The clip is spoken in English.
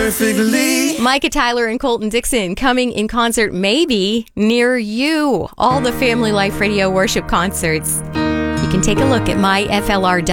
perfectly. Micah Tyler and Colton Dixon coming in concert maybe near you. All the Family Life Radio worship concerts. You can take a look at myflr.ca.